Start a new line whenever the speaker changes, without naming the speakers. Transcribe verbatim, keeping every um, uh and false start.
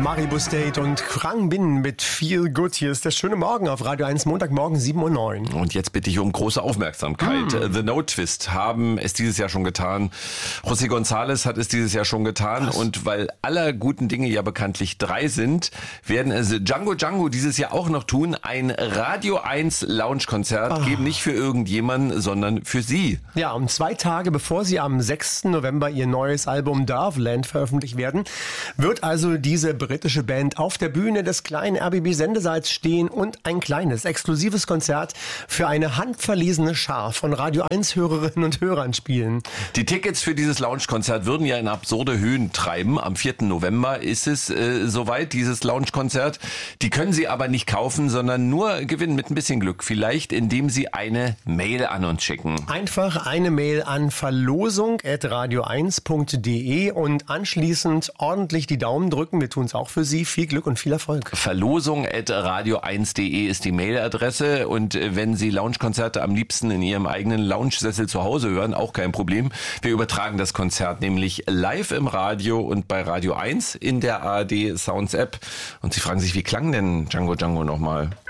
Maribu State und Krang Bin mit Feel Good. Hier ist der schöne Morgen auf Radio eins, Montagmorgen sieben Uhr neun.
Und jetzt bitte ich um große Aufmerksamkeit. Mm. The No Twist haben es dieses Jahr schon getan. José González hat es dieses Jahr schon getan. Was? Und weil aller guten Dinge ja bekanntlich drei sind, werden es Django Django dieses Jahr auch noch tun. Ein Radio eins Lounge-Konzert ah. geben, nicht für irgendjemanden, sondern für Sie.
Ja, um zwei Tage bevor Sie am sechsten November Ihr neues Album Darvland veröffentlicht werden, wird also diese britische Band auf der Bühne des kleinen R B B-Sendesaals stehen und ein kleines, exklusives Konzert für eine handverlesene Schar von Radio eins Hörerinnen und Hörern spielen.
Die Tickets für dieses Lounge-Konzert würden ja in absurde Höhen treiben. Am vierten November ist es äh, soweit, dieses Lounge-Konzert. Die können Sie aber nicht kaufen, sondern nur gewinnen mit ein bisschen Glück. Vielleicht, indem Sie eine Mail an uns schicken.
Einfach eine Mail an verlosung at radio eins punkt de und anschließend ordentlich die Daumen drücken. Wir tun es auch für Sie. Viel Glück und viel Erfolg.
verlosung at radio eins punkt de ist die Mailadresse. Und wenn Sie Lounge-Konzerte am liebsten in Ihrem eigenen Lounge-Sessel zu Hause hören, auch kein Problem. Wir übertragen das Konzert nämlich live im Radio und bei Radio eins in der A R D Sounds App. Und Sie fragen sich, wie klang denn Django Django nochmal?